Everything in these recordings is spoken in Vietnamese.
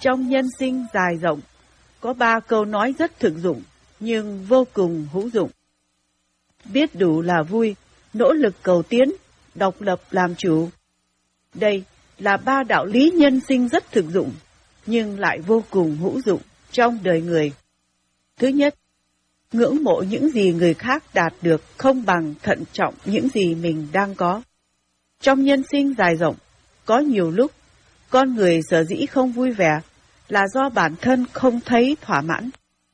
Trong nhân sinh dài rộng, có 3 câu nói rất thực dụng, nhưng vô cùng hữu dụng. Biết đủ là vui, nỗ lực cầu tiến, độc lập làm chủ. Đây là 3 đạo lý nhân sinh rất thực dụng, nhưng lại vô cùng hữu dụng trong đời người. Thứ nhất, ngưỡng mộ những gì người khác đạt được không bằng thận trọng những gì mình đang có. Trong nhân sinh dài rộng, có nhiều lúc, con người sở dĩ không vui vẻ là do bản thân không thấy thỏa mãn.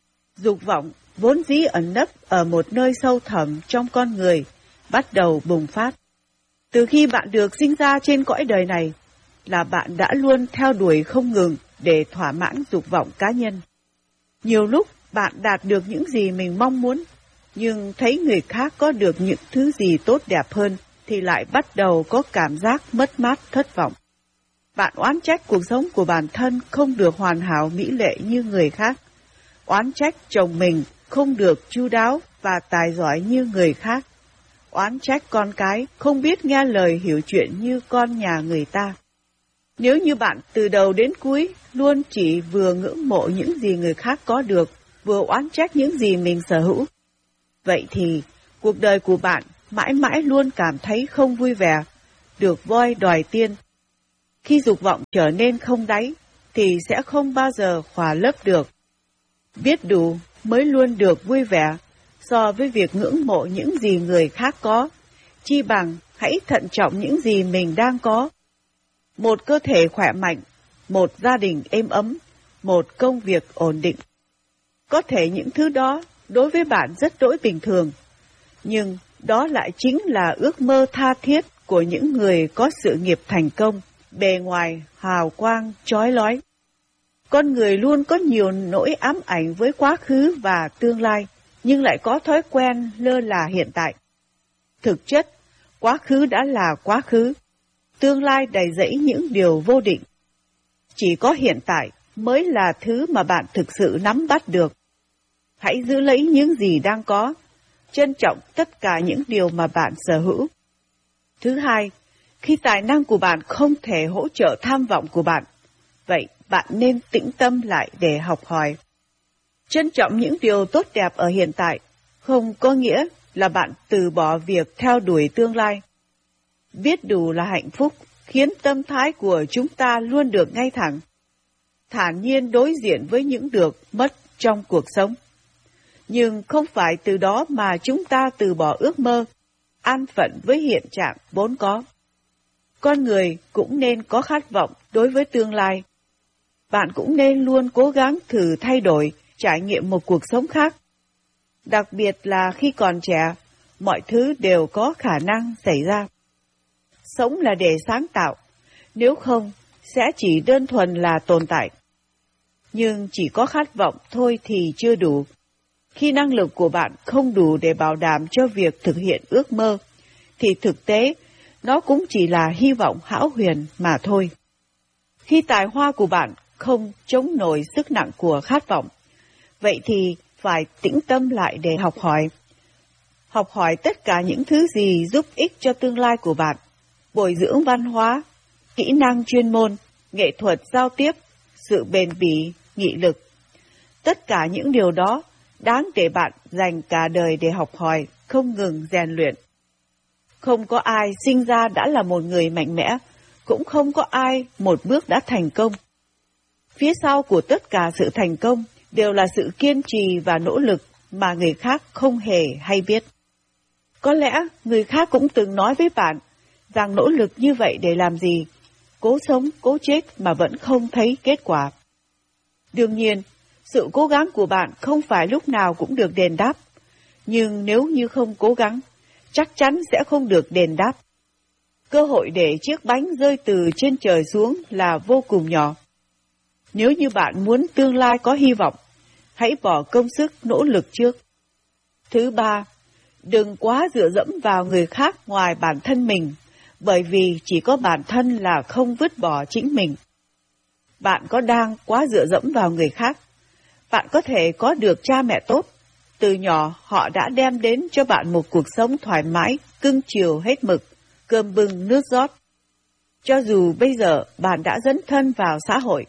Dục vọng vốn dĩ ẩn nấp ở một nơi sâu thẳm trong con người, bắt đầu bùng phát. Từ khi bạn được sinh ra trên cõi đời này, là bạn đã luôn theo đuổi không ngừng để thỏa mãn dục vọng cá nhân. Nhiều lúc bạn đạt được những gì mình mong muốn, nhưng thấy người khác có được những thứ gì tốt đẹp hơn thì lại bắt đầu có cảm giác mất mát thất vọng. Bạn oán trách cuộc sống của bản thân không được hoàn hảo mỹ lệ như người khác. Oán trách chồng mình không được chu đáo và tài giỏi như người khác. Oán trách con cái không biết nghe lời hiểu chuyện như con nhà người ta. Nếu như bạn từ đầu đến cuối luôn chỉ vừa ngưỡng mộ những gì người khác có được, vừa oán trách những gì mình sở hữu, vậy thì cuộc đời của bạn mãi mãi luôn cảm thấy không vui vẻ, được voi đòi tiên. Khi dục vọng trở nên không đáy, thì sẽ không bao giờ khỏa lấp được. Biết đủ mới luôn được vui vẻ, so với việc ngưỡng mộ những gì người khác có, chi bằng hãy thận trọng những gì mình đang có. Một cơ thể khỏe mạnh, một gia đình êm ấm, một công việc ổn định. Có thể những thứ đó đối với bạn rất đỗi bình thường, nhưng đó lại chính là ước mơ tha thiết của những người có sự nghiệp thành công, bề ngoài hào quang chói lói. Con người luôn có nhiều nỗi ám ảnh với quá khứ và tương lai, nhưng lại có thói quen lơ là hiện tại. Thực chất, quá khứ đã là quá khứ, tương lai đầy rẫy những điều vô định. Chỉ có hiện tại mới là thứ mà bạn thực sự nắm bắt được. Hãy giữ lấy những gì đang có, trân trọng tất cả những điều mà bạn sở hữu. Thứ hai, khi tài năng của bạn không thể hỗ trợ tham vọng của bạn, vậy bạn nên tĩnh tâm lại để học hỏi. Trân trọng những điều tốt đẹp ở hiện tại, không có nghĩa là bạn từ bỏ việc theo đuổi tương lai. Biết đủ là hạnh phúc, khiến tâm thái của chúng ta luôn được ngay thẳng, thản nhiên đối diện với những được mất trong cuộc sống. Nhưng không phải từ đó mà chúng ta từ bỏ ước mơ, an phận với hiện trạng vốn có. Con người cũng nên có khát vọng đối với tương lai. Bạn cũng nên luôn cố gắng thử thay đổi, trải nghiệm một cuộc sống khác. Đặc biệt là khi còn trẻ, mọi thứ đều có khả năng xảy ra. Sống là để sáng tạo, nếu không sẽ chỉ đơn thuần là tồn tại. Nhưng chỉ có khát vọng thôi thì chưa đủ. Khi năng lực của bạn không đủ để bảo đảm cho việc thực hiện ước mơ, thì thực tế nó cũng chỉ là hy vọng hão huyền mà thôi. Khi tài hoa của bạn không chống nổi sức nặng của khát vọng, vậy thì phải tĩnh tâm lại để học hỏi. Học hỏi tất cả những thứ gì giúp ích cho tương lai của bạn, bồi dưỡng văn hóa, kỹ năng chuyên môn, nghệ thuật giao tiếp, sự bền bỉ, nghị lực. Tất cả những điều đó đáng để bạn dành cả đời để học hỏi, không ngừng rèn luyện. Không có ai sinh ra đã là một người mạnh mẽ, cũng không có ai một bước đã thành công. Phía sau của tất cả sự thành công đều là sự kiên trì và nỗ lực mà người khác không hề hay biết. Có lẽ người khác cũng từng nói với bạn rằng nỗ lực như vậy để làm gì, cố sống, cố chết mà vẫn không thấy kết quả. Đương nhiên, sự cố gắng của bạn không phải lúc nào cũng được đền đáp, nhưng nếu như không cố gắng, chắc chắn sẽ không được đền đáp. Cơ hội để chiếc bánh rơi từ trên trời xuống là vô cùng nhỏ. Nếu như bạn muốn tương lai có hy vọng, hãy bỏ công sức nỗ lực trước. Thứ ba, đừng quá dựa dẫm vào người khác ngoài bản thân mình, bởi vì chỉ có bản thân là không vứt bỏ chính mình. Bạn có đang quá dựa dẫm vào người khác, bạn có thể có được cha mẹ tốt, từ nhỏ họ đã đem đến cho bạn một cuộc sống thoải mái, cưng chiều hết mực, cơm bưng nước rót. Cho dù bây giờ bạn đã dấn thân vào xã hội,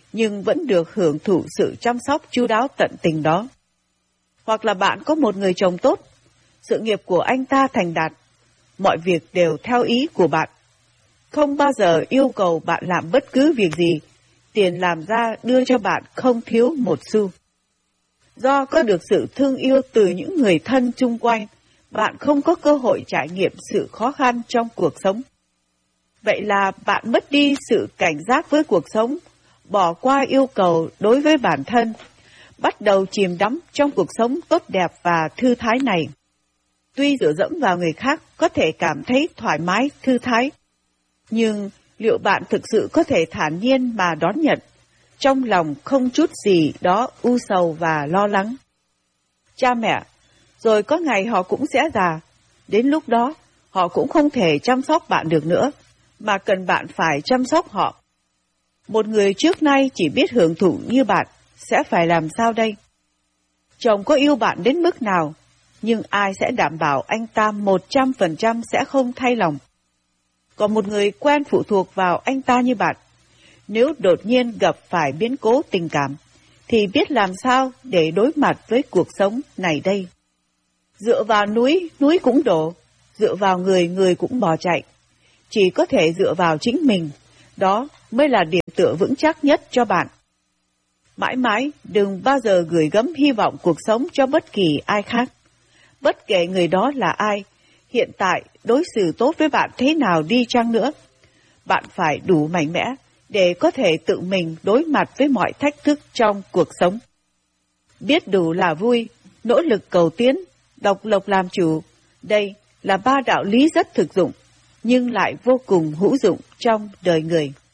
nhưng vẫn được hưởng thụ sự chăm sóc chu đáo tận tình đó. Hoặc là bạn có một người chồng tốt, sự nghiệp của anh ta thành đạt, mọi việc đều theo ý của bạn, không bao giờ yêu cầu bạn làm bất cứ việc gì, tiền làm ra đưa cho bạn không thiếu một xu. Do có được sự thương yêu từ những người thân chung quanh, bạn không có cơ hội trải nghiệm sự khó khăn trong cuộc sống. Vậy là bạn mất đi sự cảnh giác với cuộc sống, bỏ qua yêu cầu đối với bản thân, bắt đầu chìm đắm trong cuộc sống tốt đẹp và thư thái này. Tuy dựa dẫm vào người khác có thể cảm thấy thoải mái, thư thái, nhưng liệu bạn thực sự có thể thản nhiên mà đón nhận, trong lòng không chút gì đó u sầu và lo lắng? Cha mẹ, rồi có ngày họ cũng sẽ già, đến lúc đó họ cũng không thể chăm sóc bạn được nữa, mà cần bạn phải chăm sóc họ. Một người trước nay chỉ biết hưởng thụ như bạn, sẽ phải làm sao đây? Chồng có yêu bạn đến mức nào, nhưng ai sẽ đảm bảo anh ta 100% sẽ không thay lòng? Còn một người quen phụ thuộc vào anh ta như bạn, nếu đột nhiên gặp phải biến cố tình cảm, thì biết làm sao để đối mặt với cuộc sống này đây? Dựa vào núi, núi cũng đổ, dựa vào người, người cũng bỏ chạy. Chỉ có thể dựa vào chính mình, đó mới là điểm tựa vững chắc nhất cho bạn. Mãi mãi đừng bao giờ gửi gắm hy vọng cuộc sống cho bất kỳ ai khác. Bất kể người đó là ai, hiện tại đối xử tốt với bạn thế nào đi chăng nữa, bạn phải đủ mạnh mẽ để có thể tự mình đối mặt với mọi thách thức trong cuộc sống. Biết đủ là vui, nỗ lực cầu tiến, độc lập làm chủ, đây là 3 đạo lý rất thực dụng, nhưng lại vô cùng hữu dụng trong đời người.